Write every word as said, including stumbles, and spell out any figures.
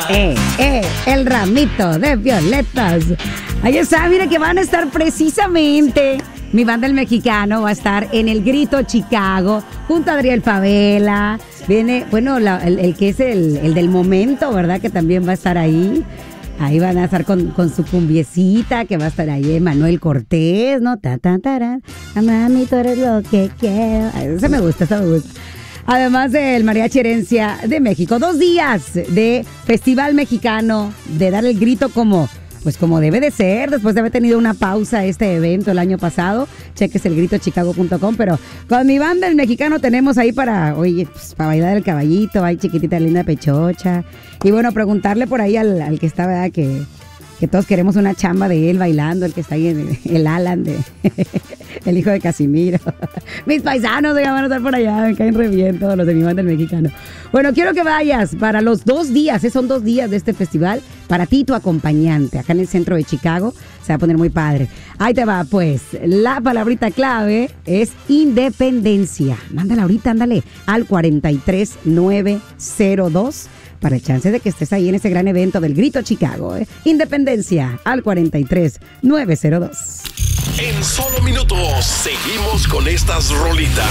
Eh, eh, el ramito de violetas. Ahí está, mire que van a estar precisamente. Mi banda El Mexicano va a estar en el Grito Chicago junto a Adriel Favela. Viene, bueno, la, el, el que es el, el del momento, ¿verdad? Que también va a estar ahí. Ahí van a estar con, con su cumbiecita, que va a estar ahí Manuel Cortés, ¿no? Ta, ta, ta, ta. Mami, tú eres lo que quiero. Ese me gusta, ese me gusta. Además del Mariachi Herencia de México. Dos días de Festival Mexicano, de dar el grito como... Pues como debe de ser, después de haber tenido una pausa este evento el año pasado. Cheques el grito chicago punto com, pero con mi banda El Mexicano tenemos ahí para, oye, pues, para bailar el caballito, ay, chiquitita, linda pechocha. Y bueno, preguntarle por ahí al, al que está, ¿verdad? Que, que todos queremos una chamba de él bailando, el que está ahí, en el Alan, de, el hijo de Casimiro. Mis paisanos oigan, van a estar por allá, me caen re bien todos los de mi banda El Mexicano. Bueno, quiero que vayas para los dos días, ¿eh? Son dos días de este festival, para ti y tu acompañante, acá en el centro de Chicago, se va a poner muy padre. Ahí te va, pues, la palabrita clave es independencia. Mándala ahorita, ándale, al cuarenta y tres nueve cero dos, para el chance de que estés ahí en ese gran evento del Grito Chicago, ¿eh? Independencia, al cuarenta y tres nueve cero dos. En solo minutos, seguimos con estas rolitas.